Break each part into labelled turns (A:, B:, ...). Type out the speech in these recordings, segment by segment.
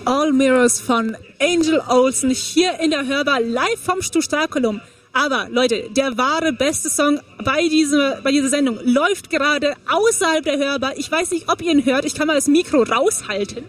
A: All Mirrors von Angel Olsen hier in der Hörbar live vom Stu-Stakolum. Aber Leute, der wahre beste Song bei dieser Sendung läuft gerade außerhalb der Hörbar. Ich weiß nicht, ob ihr ihn hört. Ich kann mal das Mikro raushalten.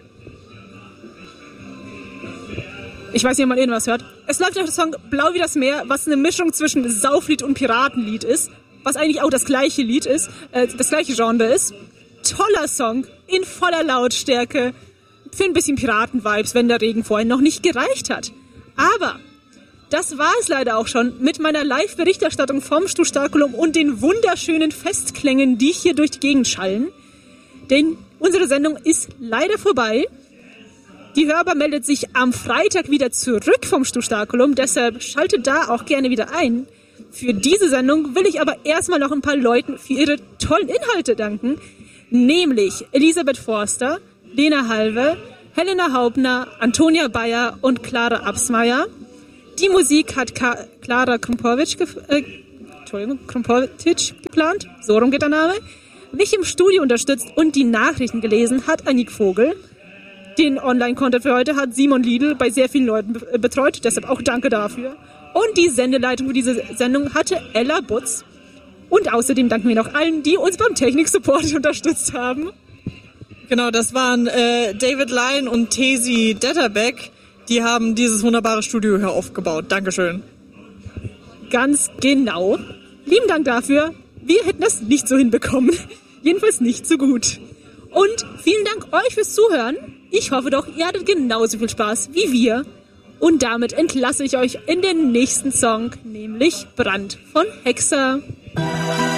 A: Ich weiß nicht, ob man irgendwas hört. Es läuft der Song Blau wie das Meer, was eine Mischung zwischen Sauflied und Piratenlied ist. Was eigentlich auch das gleiche Lied ist, das gleiche Genre ist. Toller Song, in voller Lautstärke. Für ein bisschen Piraten-Vibes, wenn der Regen vorhin noch nicht gereicht hat. Aber das war es leider auch schon mit meiner Live-Berichterstattung vom Stu-Stakolum und den wunderschönen Festklängen, die hier durch die Gegend schallen. Denn unsere Sendung ist leider vorbei. Die Hörbar meldet sich am Freitag wieder zurück vom Stu-Stakolum, deshalb schaltet da auch gerne wieder ein. Für diese Sendung will ich aber erstmal noch ein paar Leuten für ihre tollen Inhalte danken, nämlich Elisabeth Forster, Lena Halve, Helena Haubner, Antonia Bayer und Clara Absmeier. Die Musik hat Clara Krumpowitsch geplant, so rum geht der Name. Mich im Studio unterstützt und die Nachrichten gelesen hat Annik Vogel. Den Online-Content für heute hat Simon Liedl bei sehr vielen Leuten betreut, deshalb auch danke dafür. Und die Sendeleitung für diese Sendung hatte Ella Butz. Und außerdem danken wir noch allen, die uns beim Technik-Support unterstützt haben.
B: Genau, das waren David Lyon und Tesi Detterbeck. Die haben dieses wunderbare Studio hier aufgebaut. Dankeschön.
A: Ganz genau. Lieben Dank dafür. Wir hätten das nicht so hinbekommen. Jedenfalls nicht so gut. Und vielen Dank euch fürs Zuhören. Ich hoffe doch, ihr hattet genauso viel Spaß wie wir. Und damit entlasse ich euch in den nächsten Song, nämlich Brand von Hexer.